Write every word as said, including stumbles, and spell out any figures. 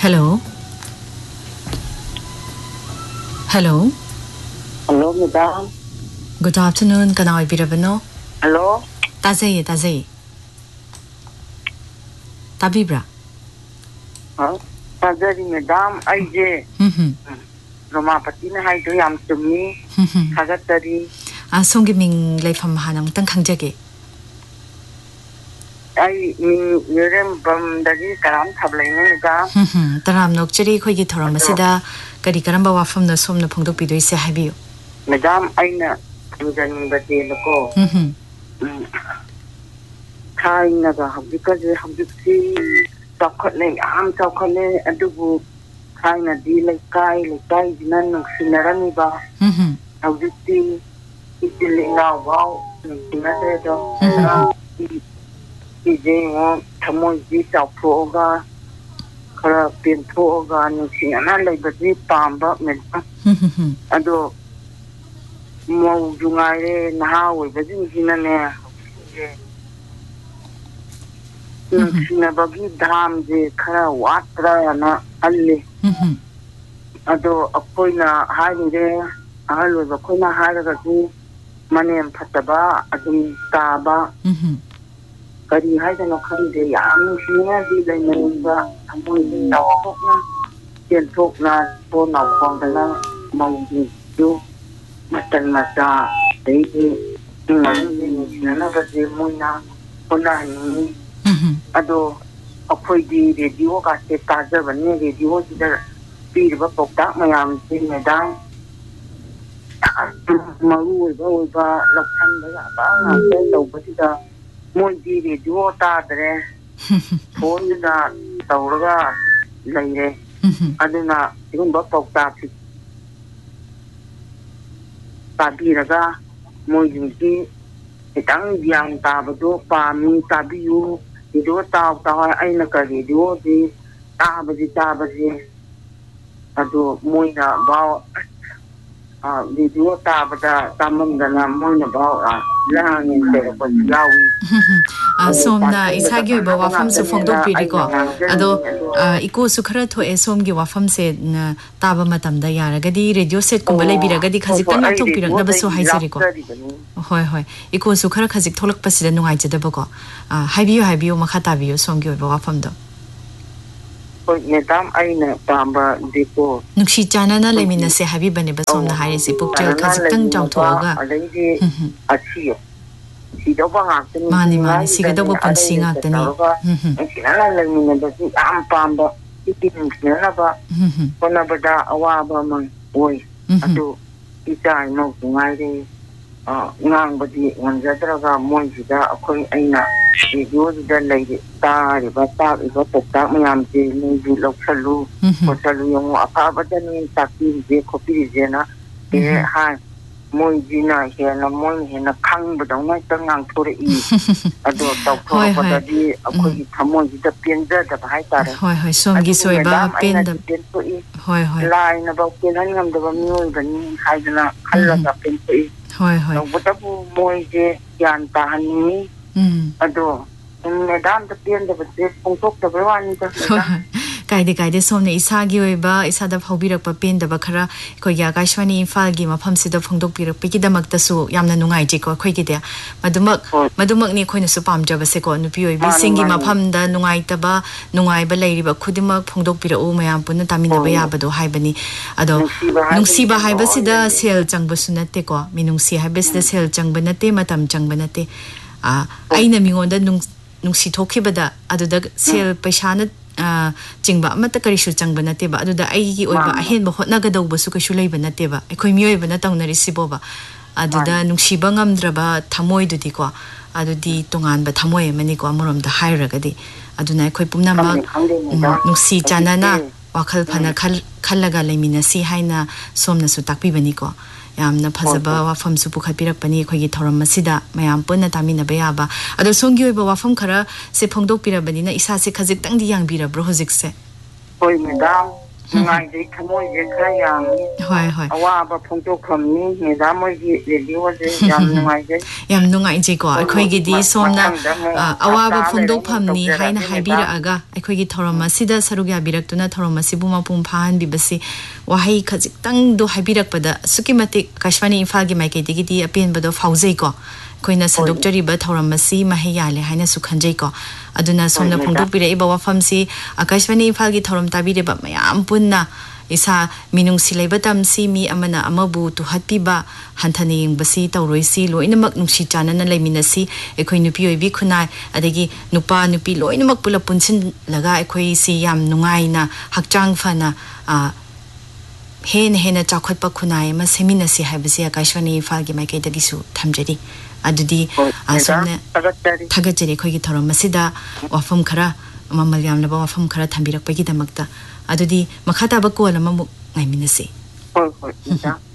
Hello. Hello. Hello, madam. Good afternoon. Can I be Rabano? Hello. Tazay, Tazay. Tabibra. Huh? Tazay, madam. I je. Hmm. Roma patina hai to yam to me. Hmm. Hagatari. Ah, song giving life from Hanam Tang Kangjagi. I mean, you're from the Karam Tablain, madam. Hmm. Taram Nokcheri, Kogi Toramasida, Kadikaramba from the Somno Ponto Pido is a heavy. Madam, I know. I'm going to be the go. Hmm. Kainaga, because we have to see chocolate, I'm chocolate, and do kind of deal like Kai, like Kai, none of Sinaraniba. Hmm. How do you see it now? Wow, another. Ije tamo ji chaphoga khara pinphoga nusi ana leibati pamba me ado mo jungaire na we badi hina ne nusi bagi dham je khara watra na alle ado akoina haire ahalo akoina haraga ji manem phataba adum taba Kari hai na khande yam sina di dai menga amoi na khokna ken thokna to na khongdala mauji ju matan mata dei di ngani na ba je moina kona ni ado akhoi di radio ka te ta ja bani radio ji da pi ba pokta mayam tin medang maru ba ba lakhan ba ya ba na te to ba ti da Moi di radio ta dre phone na tawraga leire aduna igumba pokta pi tabiraga moi jinki itang diang ta bado pa mi tabiyu radio ta ta aina ka radio di ta ba di ta ba di ado moi na ba a radio ta ba da tamam da na moi na ba Lang in the Yawi. Somna Isagi Wafam so Fondo Pirico. Ado Iko Sukara to a Somgi Wafam said Taba Matam Dayara Gadi, radio set Kumbala Biragadi Kazikana to Pirak never so high Serico. Hoi hoi. Iko Sukara Kazik Tolak President no Ija de Bogo. Habio Habio Makatavio Songi Wafamdo. Madam, I know Tamba Depo. Nuxi Janana Lemina say Habibani, but on the highest book to Kazaktan down to Oga. A seal. She don't want to Mani Mani, Sigado open sing out the name. And she Lamina, the Am Pamba, it didn't never. Onabada, Awaba, boy. I do. It's I know my day. Nang, but the one Zadraga, Monjida, a coin Aina. She goes the lady, star, but that is what the Tamiam did, maybe Lokalu, or Salu, a Pavadan, Taki, the copy Zena, there had Monjina here, and a mon in a kang, but don't like the young to the east. I don't talk about the a quick Tamonji, the Pinza, the Haita. Hoi, hoi, some Gisoeba, Pin the Hoi, hoi, line about Pinanium, the mule, the new Haidana, Kala, Pin to eat. Hoi, hoi, whatever Moise, Yan Tahani. Ado, Madam the Pian of the Pontok the Veran. Guide guide some Isagi Weba, Isada Hobira Papin, the Bakara, Koyagashwani, Falgi, Mapamsid of Hondok Pira, Pikida Maktasu, Yamna Nungaijiko, Quikida, Madumak, Madumak Nikon Supam Jabaseko, Nupi, Singi Mapam, the Nungaitaba, Nungaiba Lady, but Kudimak, Pondok Pira, Umayam, Punatamina Bayabado, Hibani, Ado, Nungsiba Hibasida, Sel Jangbasunateko, Minungsi Hibis, the Sel Jangbanate, Matam Jangbanate. Ah, aina mingonda nung nung sithoki bada aduda sel paisana jingba amata karisu changba nate ba aduda aigi oiba ahen ba hotnaga dawba su kasu leiba nate ba ekhoi mioi ba na tawnari sibo ba aduda nung siba ngamdraba thamoi dudi ko adudi tongan ba thamoi mani ko amorom da hairaga di aduna ekhoi pumna ma nung si chanana wakhal phana khal khallaga leimina si haina somna su takpi bani ko Yamna Pazaba Wafam Supukapira Pani Kogi Toramasida, Mayam Puna Tamina Bayaba, Ado Songi Wafam Kara, Se Pongdo Pira Banina, Isasi Kazik Tang the young Bira Brohozikse. Oi, Madame, ꯅꯨꯡꯉꯥꯏꯖꯩ ꯊꯃꯣꯏꯁꯦ ꯈꯔ ꯌꯥꯡꯉꯤ ꯍꯣꯏ ꯍꯣꯏ ꯑꯋꯥꯕ ꯐꯣꯡꯗꯣꯛꯐꯝꯅꯤ madam ꯃꯣꯏꯒꯤ ꯔꯦꯗꯤꯑꯣꯁꯦ ꯌꯥꯝ ꯅꯨꯡꯉꯥꯏꯖꯩ ꯌꯥꯝ ꯅꯨꯡꯉꯥꯏꯖꯩꯀꯣ ꯑꯩꯈꯣꯏꯒꯤꯗꯤ ꯁꯣꯝꯅ ꯑꯋꯥꯕ ꯐꯣꯡꯗꯣꯛꯐꯝꯅꯤ ꯍꯥꯏꯅ ꯍꯥꯏꯕꯤꯔꯛꯑꯒ ꯑꯩꯈꯣꯏꯒꯤ ꯊꯧꯔꯝ ꯑꯁꯤꯗ ꯁꯔꯨꯛ ꯌꯥꯕꯤꯔꯛꯇꯨꯅ ꯊꯧꯔꯝ ꯑꯁꯤꯕꯨ ꯃꯄꯨꯡ ꯐꯥꯍꯟꯕꯤꯕꯁꯤ ꯋꯥꯍꯩ ꯈꯖꯤꯛꯇꯪꯗꯣ ꯍꯥꯏꯕꯤꯔꯛꯄꯗ ꯑꯁꯨꯛꯀꯤ ꯃꯇꯤꯛ ꯑꯀꯥꯁꯕꯥꯅꯤ ꯏꯝꯐꯥꯜꯒꯤ ꯃꯥꯏꯀꯩꯗꯒꯤꯗꯤ ꯑꯄꯦꯟꯕꯗꯣ ꯐꯥꯎꯖꯩꯀꯣ ꯑꯩꯈꯣꯏꯅ ꯁꯟꯗꯣꯛꯆꯔꯤꯕ ꯊꯧꯔꯝ ꯑꯁꯤ ꯃꯍꯩ ꯌꯥꯜꯂꯦ ꯍꯥꯏꯅꯁꯨ ꯈꯟꯖꯩꯀꯣ ꯑꯗꯨꯅ ꯁꯣꯝꯅ ꯐꯣꯡꯗꯣꯛꯄꯤꯔꯛꯏꯕ ꯋꯥꯐꯝꯁꯤ ꯑꯀꯥꯁꯕꯥꯅꯤ ꯏꯝꯐꯥꯜꯒꯤ ꯊꯧꯔꯝ ꯇꯥꯕꯤꯔꯤꯕ ꯃꯌꯥꯝ ꯄꯨꯟꯅ ꯏꯁꯥ ꯃꯤꯅꯨꯡꯁꯤ ꯂꯩꯕ ꯇꯝꯁꯤ ꯃꯤ ꯑꯃꯅ ꯑꯃꯕꯨ ꯇꯨꯍꯠꯄꯤꯕ ꯍꯟꯊꯅ ꯌꯦꯡꯕꯁꯤ ꯇꯧꯔꯣꯏꯁꯤ ꯂꯣꯏꯅꯃꯛ ꯅꯨꯡꯁꯤ ꯆꯥꯟꯅꯅ ꯂꯩꯃꯤꯟꯅꯁꯤ ꯑꯩꯈꯣꯏ ꯅꯨꯄꯤ ꯑꯣꯏꯕꯤ ꯈꯨꯟꯅꯥꯏ ꯑꯗꯒꯤ ꯅꯨꯄꯥ ꯅꯨꯄꯤ ꯂꯣꯏꯅꯃꯛ ꯄꯨꯂꯞ ꯄꯨꯟꯁꯤꯜꯂꯒ ꯑꯩꯈꯣꯏꯁꯤ ꯌꯥꯝ ꯅꯨꯡꯉꯥꯏꯅ ꯍꯛꯆꯥꯡ ꯐꯅ ꯍꯦꯟꯅ ꯍꯦꯟꯅ ꯆꯥꯎꯈꯠꯄ ꯈꯨꯟꯅꯥꯏ ꯑꯃ ꯁꯦꯝꯃꯤꯟꯅꯁꯤ ꯍꯥꯏꯕꯁꯤ ꯑꯀꯥꯁꯕꯥꯅꯤ ꯏꯝꯐꯥꯜꯒꯤ ꯃꯥꯏꯀꯩꯗꯒꯤꯁꯨ ꯊꯝꯖꯔꯤ ꯑꯗꯨꯗꯤ ꯑꯁꯣꯝꯅ ꯊꯥꯒꯠꯆꯔꯤ ꯑꯩꯈꯣꯏꯒꯤ ꯊꯧꯔꯝ ꯑꯁꯤꯗ ꯋꯥꯐꯝ ꯈꯔ ꯃꯃꯜ ꯌꯥꯝꯂꯕ ꯋꯥꯐꯝ ꯈꯔ ꯊꯝꯕꯤꯔꯛꯄꯒꯤꯗꯃꯛꯇ ꯑꯗꯨꯗꯤ ꯃꯈꯥ ꯇꯥꯕ ꯀꯣꯜ ꯑꯃꯃꯨꯛ ꯉꯥꯏꯃꯤꯟꯅꯁꯤ ꯍꯣꯏ ꯍꯣꯏ